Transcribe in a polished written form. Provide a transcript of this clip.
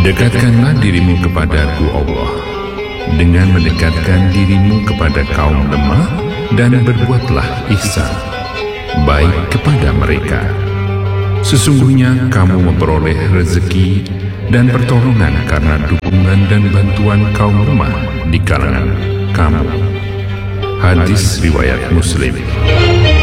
Dekatkanlah dirimu kepadaku Allah dengan mendekatkan dirimu kepada kaum lemah dan berbuatlah ihsan baik kepada mereka. Sesungguhnya kamu memperoleh rezeki dan pertolongan karena dukungan dan bantuan kaum lemah di kalangan kamu. Hadis riwayat Muslim.